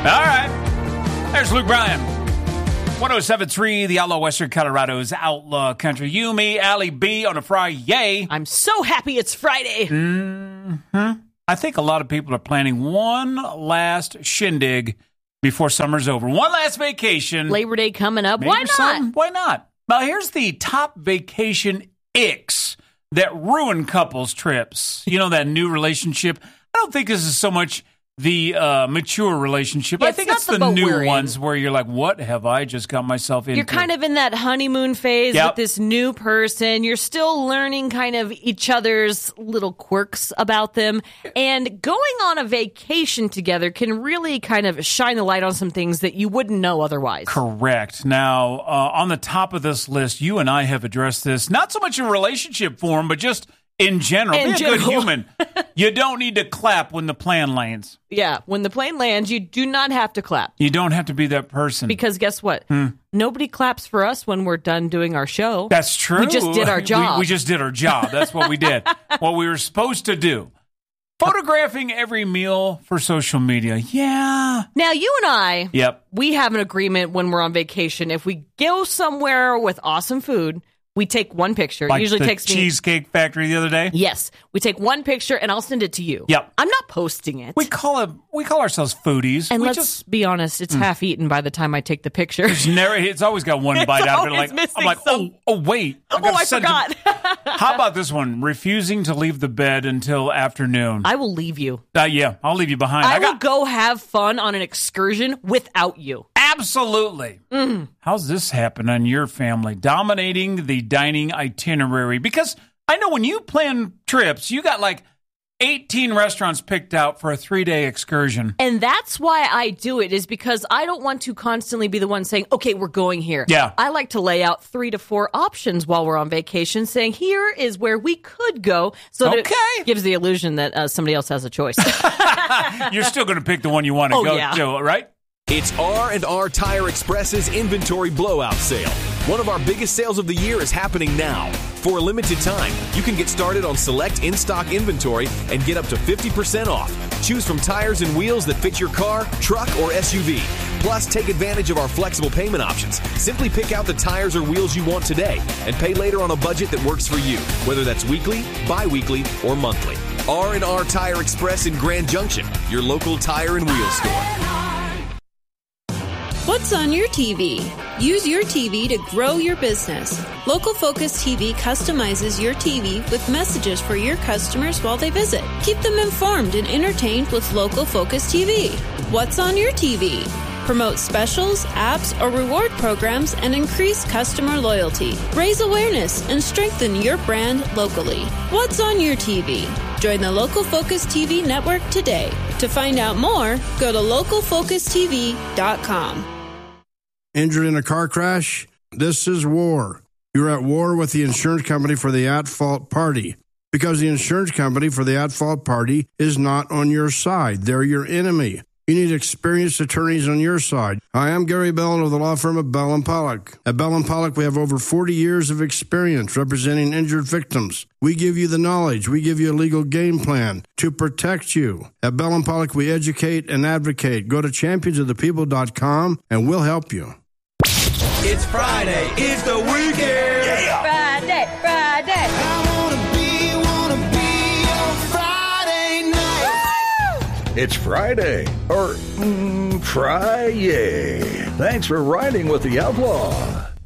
right. There's Luke Bryan. 107.3, the Outlaw Western Colorado's Outlaw Country. You, me, Allie B on a Friday. I'm so happy it's Friday. I think a lot of people are planning one last shindig before summer's over. One last vacation. Labor Day coming up. Maybe Why not? Why not? Now, here's the top vacation icks that ruin couples trips. You know, that new relationship. I don't think this is so much the mature relationship. Yeah, I think it's the new ones where you're like, what have I just got myself into? You're kind of in that honeymoon phase with this new person. You're still learning kind of each other's little quirks about them. And going on a vacation together can really kind of shine the light on some things that you wouldn't know otherwise. Correct. Now, on the top of this list, you and I have addressed this, not so much in relationship form, but just in general. Be a good human. You don't need to clap when the plane lands. Yeah, when the plane lands, you do not have to clap. You don't have to be that person. Because guess what? Nobody claps for us when we're done doing our show. That's true. We just did our job. We just did our job. That's what we did. What we were supposed to do. Photographing every meal for social media. Yeah. Now, you and I, we we have an agreement when we're on vacation. If we go somewhere with awesome food, we take one picture. Like it usually the takes me Cheesecake Factory the other day? Yes. We take one picture, and I'll send it to you. Yep. I'm not posting it. We call ourselves foodies. And let's be honest, it's half eaten by the time I take the picture. It's always got one bite out of it. I'm like, oh, wait. I forgot. How about this one? Refusing to leave the bed until afternoon. I will leave you. Yeah, I'll leave you behind. I will go have fun on an excursion without you. Absolutely. How's this happen on your family? Dominating the dining itinerary. Because I know when you plan trips, you got like 18 restaurants picked out for a 3-day excursion. And that's why I do it, is because I don't want to constantly be the one saying, okay, we're going here. Yeah. I like to lay out 3 to 4 options while we're on vacation, saying here is where we could go. So that it gives the illusion that somebody else has a choice. You're still going to pick the one you want to go to, right? It's R&R Tire Express's inventory blowout sale. One of our biggest sales of the year is happening now. For a limited time, you can get started on select in-stock inventory and get up to 50% off. Choose from tires and wheels that fit your car, truck, or SUV. Plus, take advantage of our flexible payment options. Simply pick out the tires or wheels you want today and pay later on a budget that works for you, whether that's weekly, bi-weekly, or monthly. R&R Tire Express in Grand Junction, your local tire and wheel store. What's on your TV? Use your TV to grow your business. Local Focus TV customizes your TV with messages for your customers while they visit. Keep them informed and entertained with Local Focus TV. What's on your TV? Promote specials, apps, or reward programs and increase customer loyalty. Raise awareness and strengthen your brand locally. What's on your TV? Join the Local Focus TV network today. To find out more, go to localfocustv.com. Injured in a car crash? This is war. You're at war with the insurance company for the at-fault party. Because the insurance company for the at-fault party is not on your side. They're your enemy. You need experienced attorneys on your side. Hi, I'm Gary Bell of the law firm of Bell & Pollock. At Bell & Pollock, we have over 40 years of experience representing injured victims. We give you the knowledge. We give you a legal game plan to protect you. At Bell & Pollock, we educate and advocate. Go to championsofthepeople.com and we'll help you. It's Friday. It's the weekend. Yeah. Friday. I wanna be on Friday night. Woo! It's Friday. Or, Friday. Thanks for riding with the Outlaw.